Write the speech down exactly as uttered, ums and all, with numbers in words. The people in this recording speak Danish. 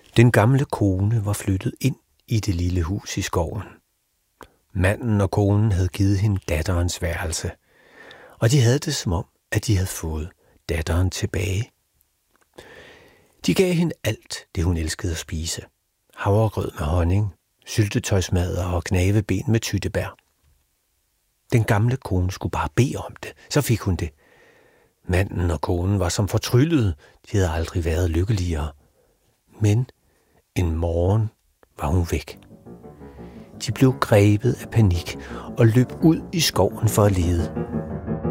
Den gamle kone var flyttet ind i det lille hus i skoven. Manden og konen havde givet hende datterens værelse, og de havde det som om, at de havde fået datteren tilbage. De gav hende alt det, hun elskede at spise. Havregrød med honning, syltetøjsmadder og gnaveben med tyttebær. Den gamle kone skulle bare bede om det, så fik hun det. Manden og konen var som fortryllede, de havde aldrig været lykkeligere. Men en morgen var hun væk. De blev grebet af panik og løb ud i skoven for at lede.